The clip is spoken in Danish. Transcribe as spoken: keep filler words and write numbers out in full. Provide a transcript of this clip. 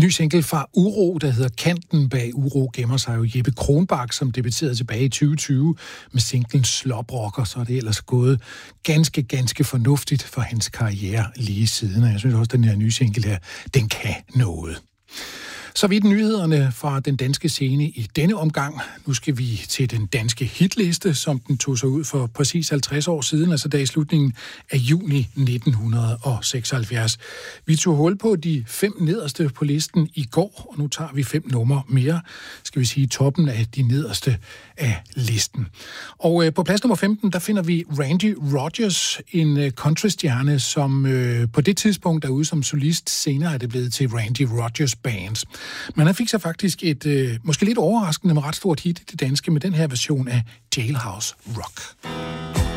Ny single fra Uro, der hedder Kanten. Bag Uro gemmer sig jo Jeppe Kronbak, som debuterede tilbage i tyve tyve med singlen Sloprocker, så er det ellers gået ganske, ganske fornuftigt for hans karriere lige siden. Og jeg synes også, at den her nye single her, den kan noget. Så vidt nyhederne fra den danske scene i denne omgang. Nu skal vi til den danske hitliste, som den tog sig ud for præcis halvtreds år siden, altså da i slutningen af juni nitten seksoghalvfjerds. Vi tog hul på de fem nederste på listen i går, og nu tager vi fem numre mere, skal vi sige toppen af de nederste af listen. Og øh, på plads nummer femten, der finder vi Randy Rogers, en øh, countrystjerne, som øh, på det tidspunkt er ude som solist. Senere er det blevet til Randy Rogers Band. Men han fik sig faktisk et, øh, måske lidt overraskende, men ret stort hit i det danske med den her version af Jailhouse Rock.